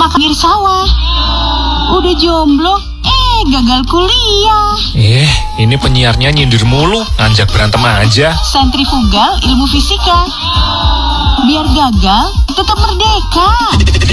makan di sawah. Udah jomblo, gagal kuliah. Ini penyiarnya nyindir mulu, ngajak berantem aja. Sentrifugal ilmu fisika. Biar gagal, tetap merdeka.